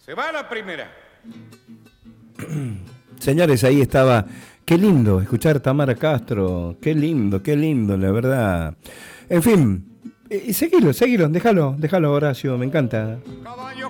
Se va la primera. Señores, ahí estaba. Qué lindo escuchar Tamara Castro. Qué lindo, la verdad. En fin, seguilo, déjalo, Horacio, me encanta.